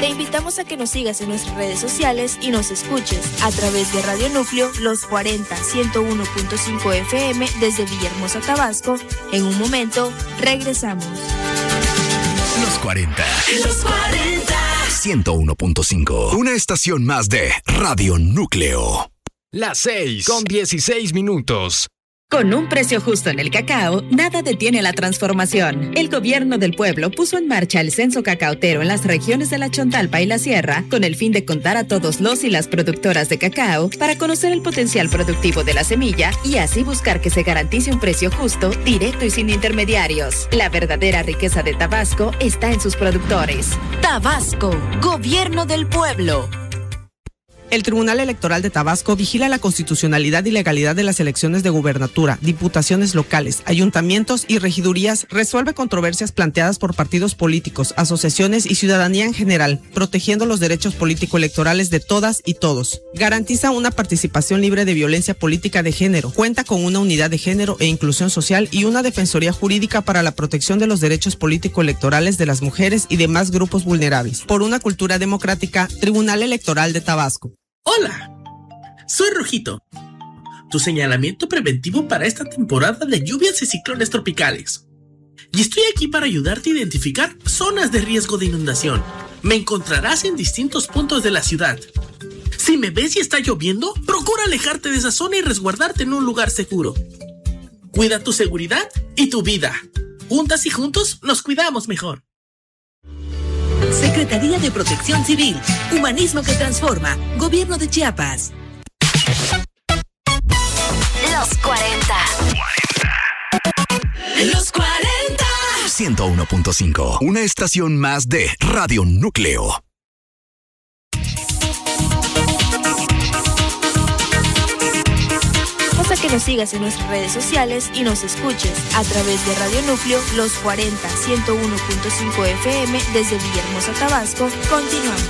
Te invitamos a que nos sigas en nuestras redes sociales y nos escuches a través de Radio Núcleo Los 40 101.5 FM desde Villahermosa, Tabasco. En un momento, regresamos. Los 40. Los 40. 101.5. Una estación más de Radio Núcleo. Las 6:16. Con un precio justo en el cacao, nada detiene la transformación. El gobierno del pueblo puso en marcha el censo cacaotero en las regiones de la Chontalpa y la Sierra, con el fin de contar a todos los y las productoras de cacao para conocer el potencial productivo de la semilla y así buscar que se garantice un precio justo, directo y sin intermediarios. La verdadera riqueza de Tabasco está en sus productores. Tabasco, gobierno del pueblo. El Tribunal Electoral de Tabasco vigila la constitucionalidad y legalidad de las elecciones de gubernatura, diputaciones locales, ayuntamientos y regidurías, resuelve controversias planteadas por partidos políticos, asociaciones y ciudadanía en general, protegiendo los derechos político-electorales de todas y todos. Garantiza una participación libre de violencia política de género, cuenta con una unidad de género e inclusión social y una defensoría jurídica para la protección de los derechos político-electorales de las mujeres y demás grupos vulnerables. Por una cultura democrática, Tribunal Electoral de Tabasco. Hola, soy Rojito, tu señalamiento preventivo para esta temporada de lluvias y ciclones tropicales. Y estoy aquí para ayudarte a identificar zonas de riesgo de inundación. Me encontrarás en distintos puntos de la ciudad. Si me ves y está lloviendo, procura alejarte de esa zona y resguardarte en un lugar seguro. Cuida tu seguridad y tu vida. Juntas y juntos nos cuidamos mejor. Secretaría de Protección Civil, Humanismo que Transforma, Gobierno de Chiapas. Los 40. Los 40. 101.5. Una estación más de Radio Núcleo. A que nos sigas en nuestras redes sociales y nos escuches a través de Radio Núcleo Los 40 101.5 FM desde Villahermosa, Tabasco. Continuamos.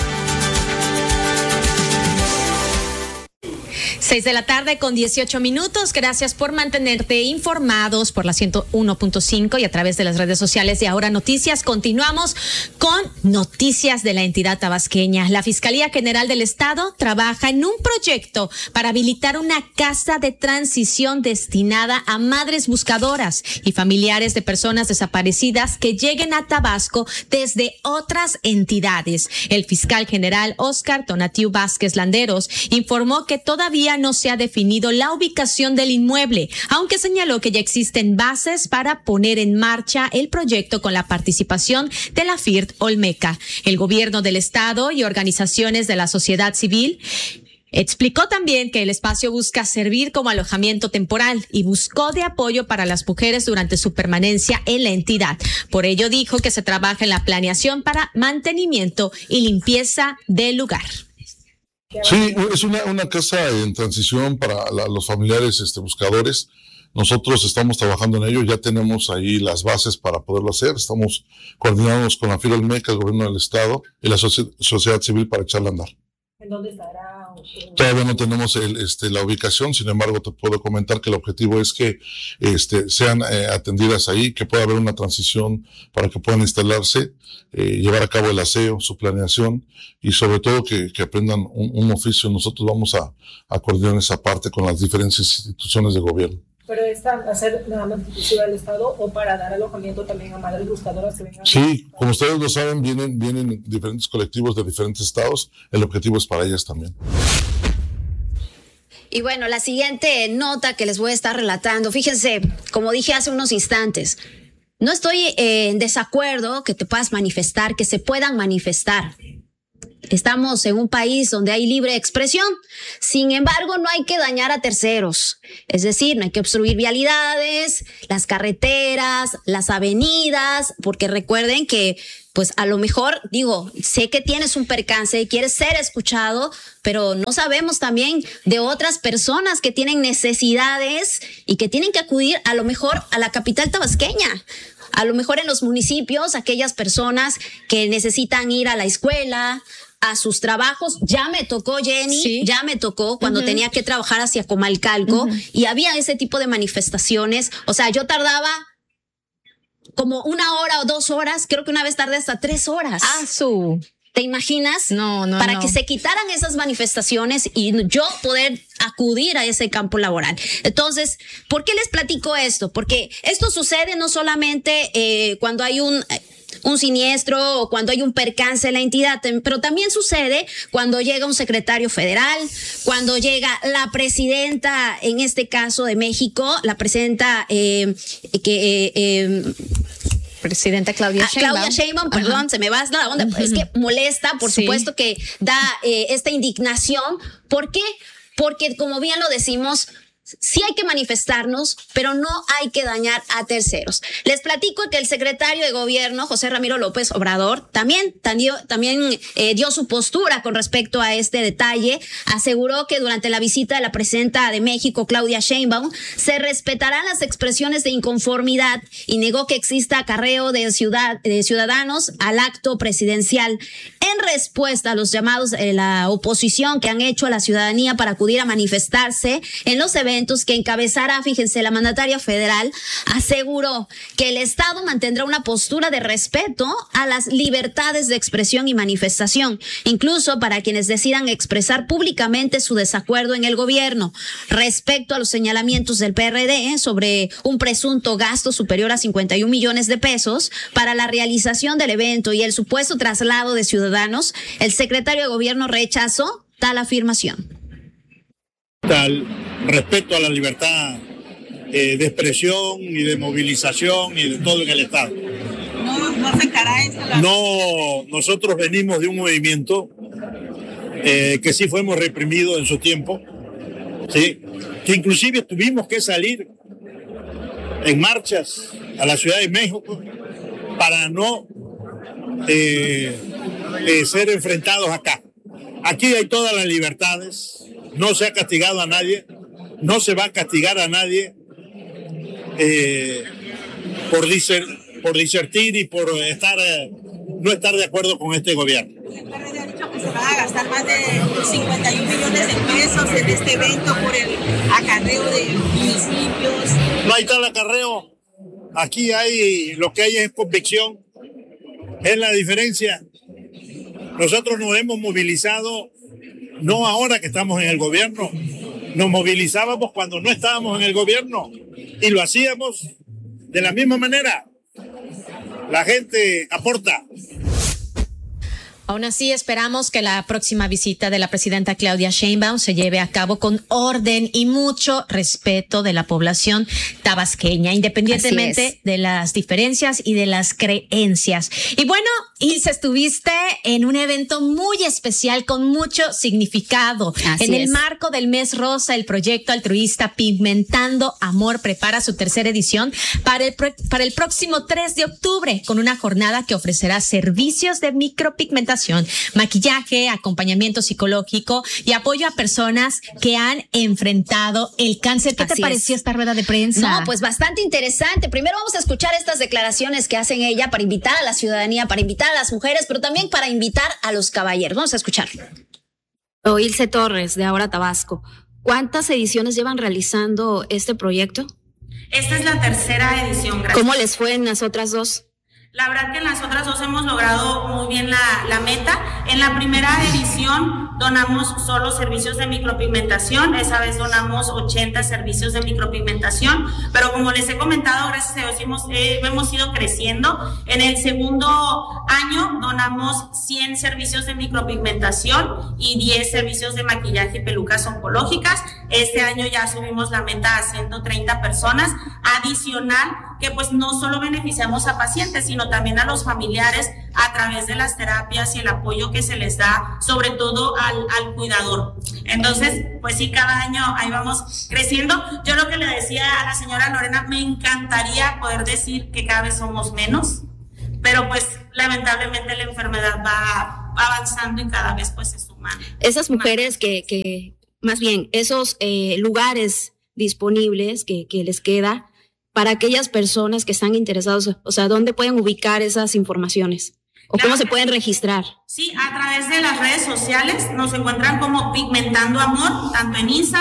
6:18 p.m. Gracias por mantenerte informados por la 101.5 y a través de las redes sociales de Ahora Noticias. Continuamos con noticias de la entidad tabasqueña. La Fiscalía General del Estado trabaja en un proyecto para habilitar una casa de transición destinada a madres buscadoras y familiares de personas desaparecidas que lleguen a Tabasco desde otras entidades. El fiscal general Óscar Tonatiu Vázquez Landeros informó que todavía no se ha definido la ubicación del inmueble, aunque señaló que ya existen bases para poner en marcha el proyecto con la participación de la FIRT Olmeca. El gobierno del estado y organizaciones de la sociedad civil explicó también que el espacio busca servir como alojamiento temporal y buscó de apoyo para las mujeres durante su permanencia en la entidad. Por ello dijo que se trabaja en la planeación para mantenimiento y limpieza del lugar. Sí, es una casa en transición para los familiares buscadores. Nosotros estamos trabajando en ello, ya tenemos ahí las bases para poderlo hacer. Estamos coordinándonos con la FIRT Olmeca, el gobierno del estado y la sociedad civil para echarla a andar. ¿En dónde estará? Todavía no tenemos la ubicación, sin embargo te puedo comentar que el objetivo es que sean atendidas ahí, que pueda haber una transición para que puedan instalarse, llevar a cabo el aseo, su planeación y sobre todo que aprendan un oficio. Nosotros vamos a coordinar esa parte con las diferentes instituciones de gobierno. ¿Pero esta va a ser nada más exclusiva del Estado o para dar alojamiento también a madres buscadoras que vengan? Sí, como ustedes lo saben, vienen diferentes colectivos de diferentes estados. El objetivo es para ellas también. Y bueno, la siguiente nota que les voy a estar relatando, fíjense, como dije hace unos instantes, no estoy en desacuerdo que te puedas manifestar, que se puedan manifestar. Estamos en un país donde hay libre expresión. Sin embargo, no hay que dañar a terceros. Es decir, no hay que obstruir vialidades, las carreteras, las avenidas, porque recuerden que, pues a lo mejor, sé que tienes un percance y quieres ser escuchado, pero no sabemos también de otras personas que tienen necesidades y que tienen que acudir a lo mejor a la capital tabasqueña. A lo mejor en los municipios, aquellas personas que necesitan ir a la escuela, a sus trabajos. Ya me tocó, Jenny, sí. Ya me tocó cuando tenía que trabajar hacia Comalcalco y había ese tipo de manifestaciones. O sea, yo tardaba como 1 hora o 2 horas, creo que una vez tardé hasta 3 horas. ¿Te imaginas? No. Para que se quitaran esas manifestaciones y yo poder acudir a ese campo laboral. Entonces, ¿por qué les platico esto? Porque esto sucede no solamente cuando hay un siniestro o cuando hay un percance en la entidad, pero también sucede cuando llega un secretario federal, cuando llega la presidenta, en este caso de México, la presidenta presidenta Claudia Sheinbaum. Claudia Sheinbaum, perdón, se me va la onda. Es que molesta, por supuesto que da esta indignación. ¿Por qué? Porque, como bien lo decimos, sí hay que manifestarnos, pero no hay que dañar a terceros. Les platico que el secretario de Gobierno, José Ramiro López Obrador, también dio su postura con respecto a este detalle. Aseguró que durante la visita de la presidenta de México, Claudia Sheinbaum, se respetarán las expresiones de inconformidad y negó que exista acarreo de ciudadanos al acto presidencial. En respuesta a los llamados de la oposición que han hecho a la ciudadanía para acudir a manifestarse en los eventos que encabezará, fíjense, la mandataria federal aseguró que el Estado mantendrá una postura de respeto a las libertades de expresión y manifestación, incluso para quienes decidan expresar públicamente su desacuerdo en el gobierno. Respecto a los señalamientos del PRD sobre un presunto gasto superior a 51 millones de pesos para la realización del evento y el supuesto traslado de ciudadanos, el secretario de Gobierno rechazó tal afirmación. Respeto a la libertad de expresión y de movilización y de todo en el Estado. ¿No afectará eso? No, nosotros venimos de un movimiento que sí fuimos reprimidos en su tiempo, ¿sí? Que inclusive tuvimos que salir en marchas a la Ciudad de México para no ser enfrentados acá. Aquí hay todas las libertades, no se ha castigado a nadie, no se va a castigar a nadie por disertir y por no estar de acuerdo con este gobierno. El PRD ha dicho que se van a gastar más de 51 millones de pesos en este evento por el acarreo de municipios. No hay tal acarreo. Aquí lo que hay es convicción. Es la diferencia. Nosotros nos hemos movilizado, no ahora que estamos en el gobierno, nos movilizábamos cuando no estábamos en el gobierno y lo hacíamos de la misma manera. La gente aporta. Aún así, esperamos que la próxima visita de la presidenta Claudia Sheinbaum se lleve a cabo con orden y mucho respeto de la población tabasqueña, independientemente de las diferencias y de las creencias. Y bueno, Ilse, estuviste en un evento muy especial con mucho significado. En el marco del Mes Rosa, el proyecto altruista Pigmentando Amor prepara su tercera edición para el próximo 3 de octubre, con una jornada que ofrecerá servicios de micropigmentación, maquillaje, acompañamiento psicológico y apoyo a personas que han enfrentado el cáncer. ¿Qué te pareció esta rueda de prensa? No, pues bastante interesante. Primero vamos a escuchar estas declaraciones que hacen ella para invitar a la ciudadanía, para invitar a las mujeres, pero también para invitar a los caballeros. Vamos a escucharlo. Ilse Torres, de Ahora Tabasco. ¿Cuántas ediciones llevan realizando este proyecto? Esta es la tercera edición. Gracias. ¿Cómo les fue en las otras dos? La verdad que en las otras dos hemos logrado muy bien la meta. En la primera edición donamos solo servicios de micropigmentación, esa vez donamos 80 servicios de micropigmentación, pero como les he comentado, gracias a Dios hemos ido creciendo. En el segundo año donamos 100 servicios de micropigmentación y 10 servicios de maquillaje y pelucas oncológicas. Este año ya subimos la meta a 130 personas, adicional que pues no solo beneficiamos a pacientes, sino también a los familiares a través de las terapias y el apoyo que se les da, sobre todo al cuidador. Entonces, pues sí, cada año ahí vamos creciendo. Yo lo que le decía a la señora Lorena, me encantaría poder decir que cada vez somos menos, pero pues lamentablemente la enfermedad va avanzando y cada vez pues se suman. Esas mujeres que más bien, esos lugares disponibles que les queda, para aquellas personas que están interesados, o sea, ¿dónde pueden ubicar esas informaciones? ¿O cómo se pueden registrar? Sí, a través de las redes sociales nos encuentran como Pigmentando Amor, tanto en Instagram